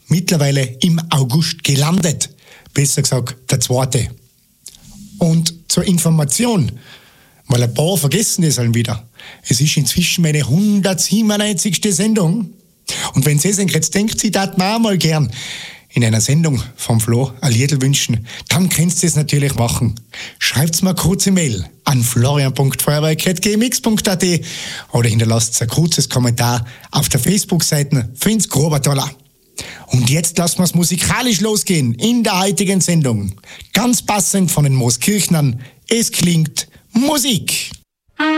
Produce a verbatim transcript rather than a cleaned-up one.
mittlerweile im August gelandet. Besser gesagt, der zweite. Und zur Information, weil ein paar vergessen das halt wieder. Es ist inzwischen meine hundertsiebenundneunzigste Sendung. Und wenn Sie sich jetzt denkt, Sie taten mir auch mal gern in einer Sendung vom Flo ein Liedl wünschen, dann könnt ihr es natürlich machen. Schreibt's mir eine kurze Mail an florian punkt feuerwerk at g m x punkt a t oder hinterlasst ein kurzes Kommentar auf der Facebook-Seite. Find's grober toller. Und jetzt lassen wir's musikalisch losgehen in der heutigen Sendung. Ganz passend von den Mooskirchnern. Es klingt Musik.